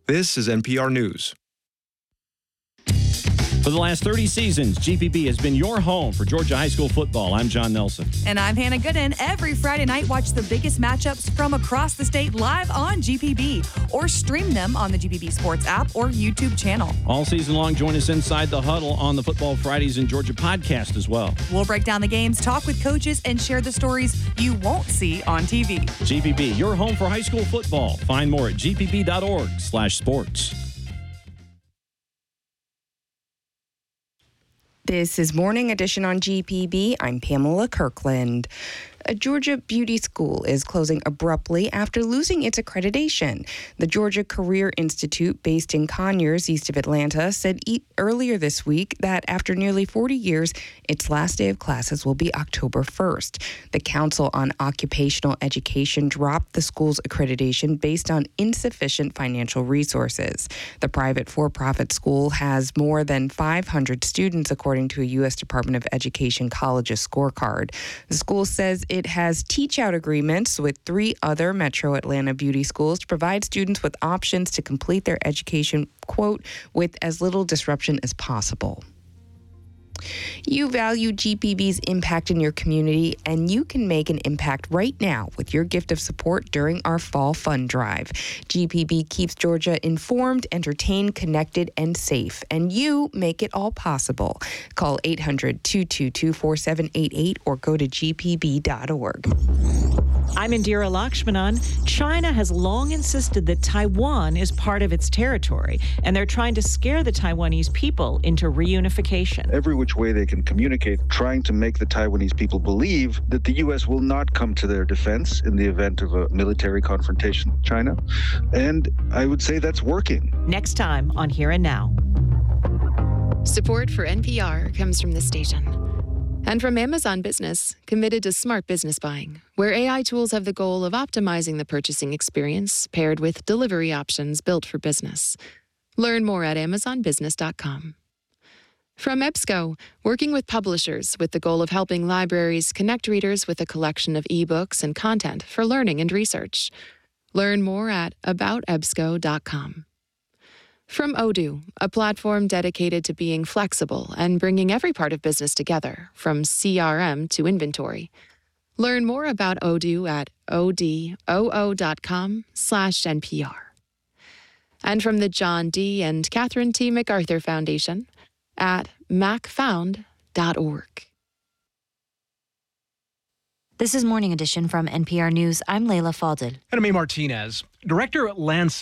This is NPR News. For the last 30 seasons, GPB has been your home for Georgia high school football. I'm John Nelson. And I'm Hannah Gooden. Every Friday night, watch the biggest matchups from across the state live on GPB, or stream them on the GPB Sports app or YouTube channel. All season long, join us inside the huddle on the Football Fridays in Georgia podcast as well. We'll break down the games, talk with coaches, and share the stories you won't see on TV. GPB, your home for high school football. Find more at gpb.org/sports. This is Morning Edition on GPB. I'm Pamela Kirkland. A Georgia beauty school is closing abruptly after losing its accreditation. The Georgia Career Institute, based in Conyers, east of Atlanta, said earlier this week that after nearly 40 years, its last day of classes will be October 1st. The Council on Occupational Education dropped the school's accreditation based on insufficient financial resources. The private for-profit school has more than 500 students, according to a U.S. Department of Education colleges scorecard. The school says it has teach-out agreements with 3 other Metro Atlanta beauty schools to provide students with options to complete their education, quote, with as little disruption as possible. You value GPB's impact in your community, and you can make an impact right now with your gift of support during our Fall Fund Drive. GPB keeps Georgia informed, entertained, connected, and safe, and you make it all possible. Call 800-222-4788 or go to gpb.org. I'm Indira Lakshmanan. China has long insisted that Taiwan is part of its territory, and they're trying to scare the Taiwanese people into reunification. Every which way they can communicate, trying to make the Taiwanese people believe that the U.S. will not come to their defense in the event of a military confrontation with China. And I would say that's working. Next time on Here and Now. Support for NPR comes from this station. And from Amazon Business, committed to smart business buying, where AI tools have the goal of optimizing the purchasing experience paired with delivery options built for business. Learn more at amazonbusiness.com. From EBSCO, working with publishers with the goal of helping libraries connect readers with a collection of ebooks and content for learning and research. Learn more at aboutebsco.com. From Odoo, a platform dedicated to being flexible and bringing every part of business together, from CRM to inventory. Learn more about Odoo at odoo.com/NPR. And from the John D. and Catherine T. MacArthur Foundation at macfound.org. This is Morning Edition from NPR News. I'm Layla Faldel. And I'm Martinez. Director Lance